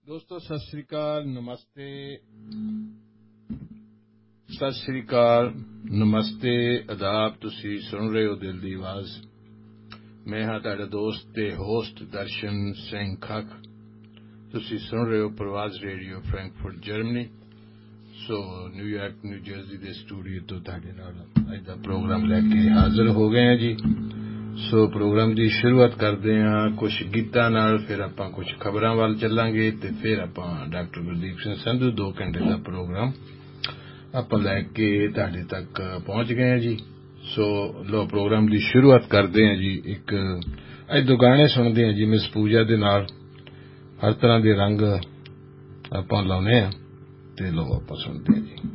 ਦੋਸਤੋ ਸਤਿ ਸ੍ਰੀ ਅਕਾਲ, ਨਮਸਤੇ। ਸਤਿ ਸ੍ਰੀ ਅਕਾਲ, ਨਮਸਤੇ, ਆਦਾਬ। ਤੁਸੀਂ ਸੁਣ ਰਹੇ ਹੋ ਦਿਲ ਦੀ ਆਵਾਜ਼। ਮੈਂ ਹਾਂ ਤੁਹਾਡਾ ਦੋਸਤ ਤੇ ਹੋਸਟ ਦਰਸ਼ਨ ਸਿੰਘ ਖੱਖ। ਤੁਸੀਂ ਸੁਣ ਰਹੇ ਹੋ ਪ੍ਰਵਾਜ਼ ਰੇਡੀਓ ਫਰੈਂਕਫਰਟ ਜਰਮਨੀ। ਸੋ ਨਿਊਯਾਰਕ ਨਿਊ ਜਰਸੀ ਦੇ ਸਟੂਡੀਓ ਤੋਂ ਤੁਹਾਡੇ ਨਾਲ ਅੱਜ ਦਾ ਪ੍ਰੋਗਰਾਮ ਲੈ ਕੇ ਹਾਜ਼ਰ ਹੋ ਗਏ ਹਾਂ ਜੀ। ਸੋ ਪ੍ਰੋਗਰਾਮ ਦੀ ਸ਼ੁਰੂਆਤ ਕਰਦੇ ਹਾਂ ਕੁਝ ਗੀਤਾਂ ਨਾਲ, ਫਿਰ ਆਪਾਂ ਕੁਝ ਖਬਰਾਂ ਵੱਲ ਚੱਲਾਂਗੇ ਤੇ ਫਿਰ ਆਪਾਂ ਡਾਕਟਰ ਗੁਰਦੀਪ ਸਿੰਘ ਸੰਧੂ 2 ਘੰਟੇ ਦਾ ਪ੍ਰੋਗਰਾਮ ਆਪਾਂ ਲੈ ਕੇ ਤੁਹਾਡੇ ਤੱਕ ਪਹੁੰਚ ਗਏ ਹਾਂ ਜੀ। ਸੋ ਲੋ ਪ੍ਰੋਗਰਾਮ ਦੀ ਸ਼ੁਰੂਆਤ ਕਰਦੇ ਹਾਂ ਜੀ। ਇੱਕ ਅੱਜ 2 ਗਾਣੇ ਸੁਣਦੇ ਹਾਂ ਜੀ ਮਿਸ ਪੂਜਾ ਦੇ ਨਾਲ। ਹਰ ਤਰ੍ਹਾਂ ਦੇ ਰੰਗ ਆਪਾਂ ਲਾਉਂਦੇ ਹਾਂ ਤੇ ਲੋ ਆਪਾਂ ਸੁਣਦੇ ਹਾਂ ਜੀ।